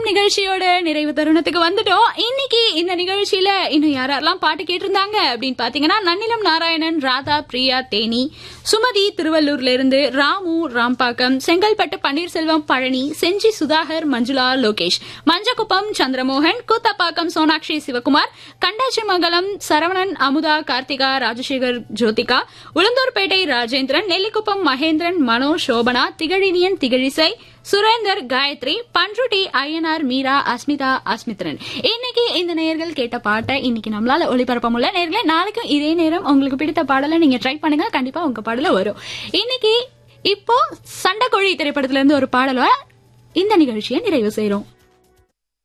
வணக்கம் நிகழ்ச்சியோட நிறைவு தருணத்துக்கு வந்துட்டோம். இன்னைக்கு இந்த நிகழ்ச்சியில இன்னும் யாரெல்லாம் பாட்டு கேட்டிருந்தாங்க அப்படின்னு பாத்தீங்கன்னா, நன்னிலம் நாராயணன், ராதா, பிரியா, தேனி, சுமதி திருவள்ளூர்ல இருந்து, ராமு ராம்பாக்கம், செங்கல்பட்டு பன்னீர்செல்வம், பழனி, செஞ்சி சுதாகர், மஞ்சுளா, லோகேஷ், மஞ்சக்குப்பம் சந்திரமோகன், கூத்தப்பாக்கம் சோனாட்சி சிவகுமார், கண்டாச்சிமங்கலம் சரவணன், அமுதா, கார்த்திகா, ராஜசேகர், ஜோதிகா, உளுந்தூர்பேட்டை ராஜேந்திரன், நெல்லிக்குப்பம் மகேந்திரன், மனோ, சோபனா, திகழினியன், திகழிசை, சுரேந்தர், காயத்ரி, பன்ருட்டி, ஐயனார், மீரா, அஸ்மிதா, அஸ்மித்ரன். இன்னைக்கு இந்த நேயர்கள் கேட்ட பாட்டை இன்னைக்கு நம்மளால ஒளிபரப்ப முடியல. நேயர்களே, நாளைக்கும் இதே நேரம் உங்களுக்கு பிடித்த பாடலை நீங்க ட்ரை பண்ணுங்க, கண்டிப்பா உங்க பாடல வரும். இன்னைக்கு இப்போ சண்டைக்கோழி திரைப்படத்துல இருந்து ஒரு பாடல இந்த நிகழ்ச்சியை நிறைவு செய்யறோம்.